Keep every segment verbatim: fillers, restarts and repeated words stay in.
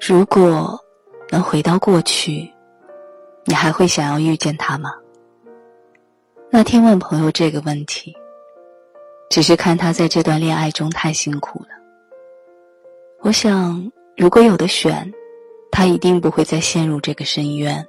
如果能回到过去，你还会想要遇见他吗？那天问朋友这个问题，只是看他在这段恋爱中太辛苦了。我想，如果有的选，他一定不会再陷入这个深渊。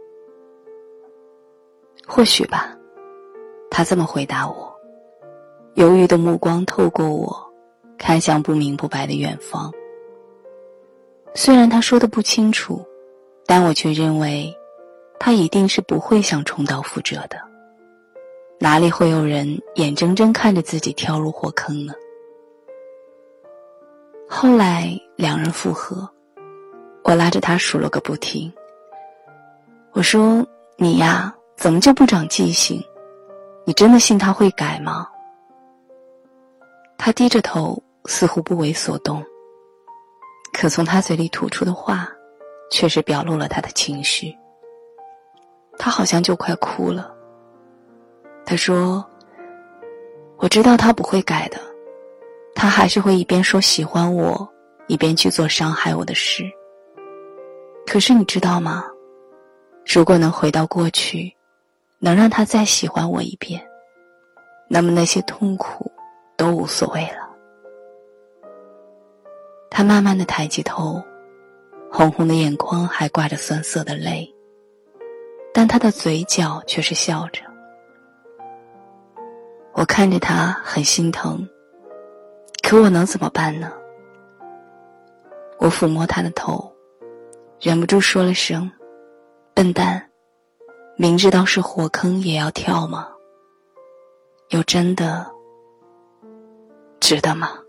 或许吧，他这么回答我，忧郁的目光透过我，看向不明不白的远方。虽然他说的不清楚，但我却认为，他一定是不会想重蹈覆辙的。哪里会有人眼睁睁看着自己跳入火坑呢？后来两人复合，我拉着他数了个不停。我说，你呀，怎么就不长记性？你真的信他会改吗？他低着头，似乎不为所动，可从他嘴里吐出的话，却是表露了他的情绪。他好像就快哭了。他说，我知道他不会改的，他还是会一边说喜欢我，一边去做伤害我的事。可是你知道吗？如果能回到过去，能让他再喜欢我一遍，那么那些痛苦都无所谓了。他慢慢地抬起头，红红的眼眶还挂着酸涩的泪，但他的嘴角却是笑着。我看着他很心疼，可我能怎么办呢？我抚摸他的头，忍不住说了声，笨蛋，明知道是火坑也要跳吗？又真的值得吗？